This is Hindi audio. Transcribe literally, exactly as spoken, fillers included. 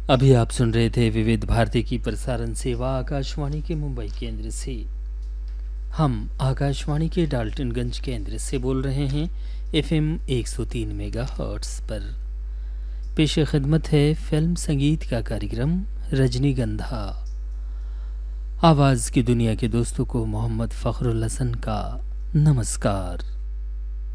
अभी आप सुन रहे थे विविध भारती की प्रसारण सेवा आकाशवाणी के मुंबई केंद्र से। हम आकाशवाणी के डाल्टनगंज केंद्र से बोल रहे हैं एफएम एक सौ तीन मेगाहर्ट्ज़ पर। पेश खिदमत है फिल्म संगीत का कार्यक्रम रजनीगंधा। आवाज़ की दुनिया के दोस्तों को मोहम्मद फ़खरुल हसन का नमस्कार।